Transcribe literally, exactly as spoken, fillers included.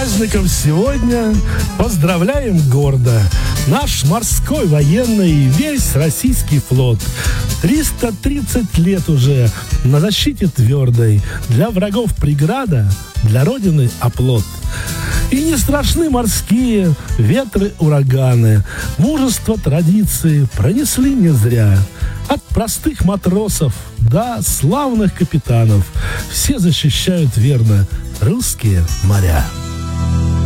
праздником сегодня поздравляем гордо наш морской военный и весь российский флот. триста тридцать лет уже на защите твердой, для врагов преграда, для Родины оплот. И не страшны морские ветры, ураганы, мужество традиции пронесли не зря. От простых матросов до славных капитанов все защищают верно русские моря.